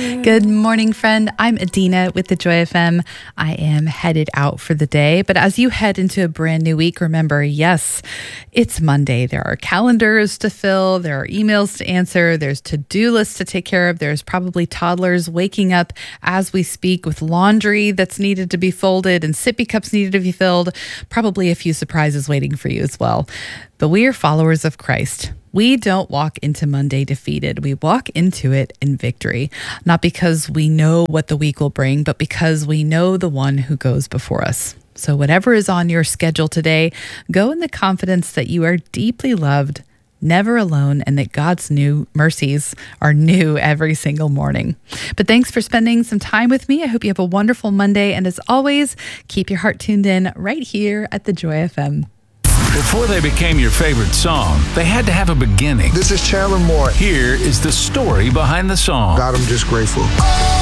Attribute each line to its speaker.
Speaker 1: Good morning, friend. I'm Adina with the Joy FM. I am headed out for the day, but as you head into a brand new week, remember, yes, it's Monday. There are calendars to fill, there are emails to answer, there's to-do lists to take care of, there's probably toddlers waking up as we speak with laundry that's needed to be folded and sippy cups needed to be filled, probably a few surprises waiting for you as well. But we are followers of Christ. We don't walk into Monday defeated. We walk into it in victory, not because we know what the week will bring, but because we know the one who goes before us. So whatever is on your schedule today, go in the confidence that you are deeply loved, never alone, and that God's new mercies are new every single morning. But thanks for spending some time with me. I hope you have a wonderful Monday. And as always, keep your heart tuned in right here at the Joy FM.
Speaker 2: Before they became your favorite song, they had to have a beginning.
Speaker 3: This is Chandler Moore.
Speaker 2: Here is the story behind the song.
Speaker 3: God, I'm just grateful.